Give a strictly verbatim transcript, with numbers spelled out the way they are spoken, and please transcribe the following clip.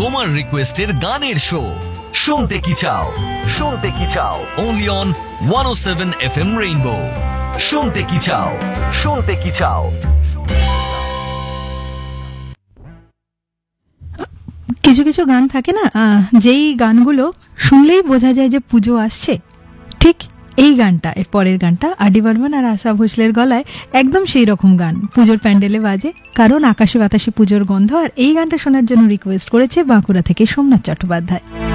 তোমার রিকোয়েস্টের গানের শো শুনতে কি চাও শুনতে কি চাও only on one O seven F M rainbow. শুনতে কি চাও শুনতে কি চাও। কিছু কিছু গান থাকে না, যেই গানগুলো শুনলেই বোঝা যায় যে পুজো আসছে। ঠিক এই গানটা, এর পরের গানটা আর ডি বর্মন আর আশা ভোসলের গলায় একদম সেই রকম গান পুজোর প্যান্ডেলে বাজে, কারণ আকাশে বাতাসে পুজোর গন্ধ। আর এই গানটা শোনার জন্য রিকোয়েস্ট করেছে বাঁকুড়া থেকে সোমনাথ চট্টোপাধ্যায়।